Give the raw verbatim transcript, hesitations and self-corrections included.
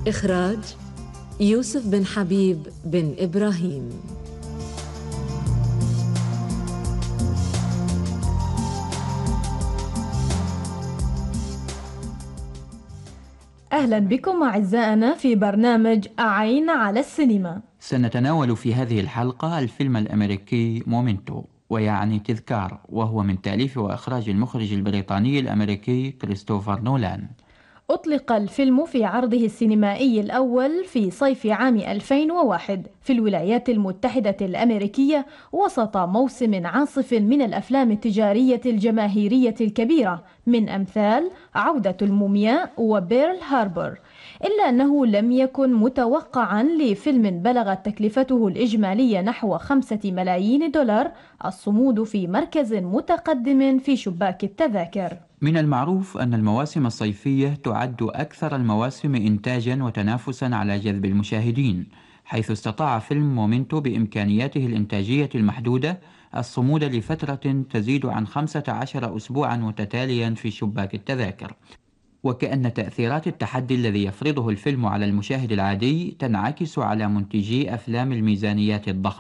إخراج يوسف بن حبيب بن إبراهيم. أهلا بكم أعزائنا في برنامج عين على السينما. سنتناول في هذه الحلقة الفيلم الأمريكي مومنتو، ويعني تذكار، وهو من تأليف وإخراج المخرج البريطاني الأمريكي كريستوفر نولان. أطلق الفيلم في عرضه السينمائي الأول في صيف عام ألفين وواحد في الولايات المتحدة الأمريكية وسط موسم عاصف من الأفلام التجارية الجماهيرية الكبيرة من أمثال عودة المومياء وبيرل هاربور، إلا أنه لم يكن متوقعا لفيلم بلغت تكلفته الإجمالية نحو خمسة ملايين دولار الصمود في مركز متقدم في شباك التذاكر. من المعروف أن المواسم الصيفية تعد أكثر المواسم إنتاجا وتنافسا على جذب المشاهدين، حيث استطاع فيلم مومنتو بإمكانياته الإنتاجية المحدودة الصمود لفترة تزيد عن خمسة عشر أسبوعا متتاليا في شباك التذاكر، وكأن تأثيرات التحدي الذي يفرضه الفيلم على المشاهد العادي تنعكس على منتجي أفلام الميزانيات الضخمة